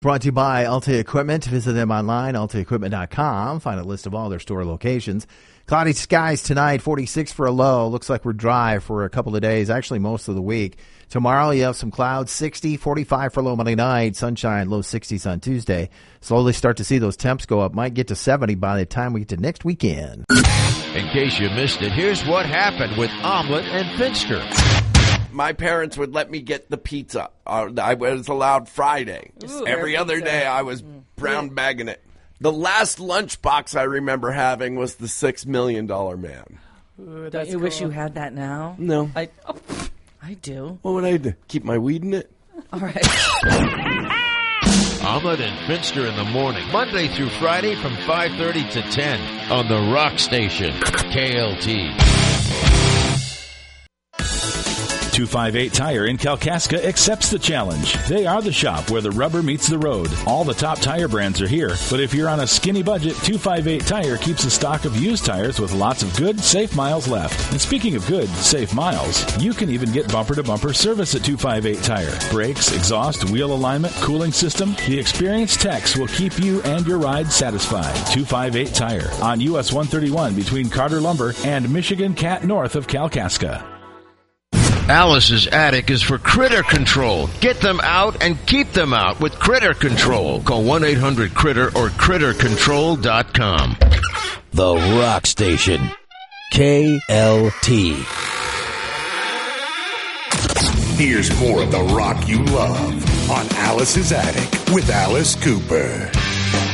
Brought to you by Alta Equipment. Visit them online, altaequipment.com. Find a list of all their store locations. Cloudy skies tonight, 46 for a low. Looks like we're dry for a couple of days, actually most of the week. Tomorrow you have some clouds, 60, 45 for low Monday night, sunshine, low 60s on Tuesday. Slowly start to see those temps go up. Might get to 70 by the time we get to next weekend. In case you missed it, here's what happened with Omelet and Finster. My parents would let me get the pizza. I was allowed Friday. Every other day I was brown bagging it. The last lunchbox I remember having was the $6 Million Man. Ooh, don't you wish you had that now? No. I do. What would I do? Keep my weed in it? All right. Omelet and Finster in the morning, Monday through Friday from 5:30 to 10 on the Rock Station, KLT. 258 Tire in Kalkaska accepts the challenge. They are the shop where the rubber meets the road. All the top tire brands are here, but if you're on a skinny budget, 258 Tire keeps a stock of used tires with lots of good, safe miles left. And speaking of good, safe miles, you can even get bumper-to-bumper service at 258 Tire. Brakes, exhaust, wheel alignment, cooling system, the experienced techs will keep you and your ride satisfied. 258 Tire on US 131 between Carter Lumber and Michigan Cat north of Kalkaska. Alice's Attic is for critter control. Get them out and keep them out with Critter Control. Call 1-800-CRITTER or CritterControl.com. The Rock Station, KLT. Here's more of the rock you love on Alice's Attic with Alice Cooper.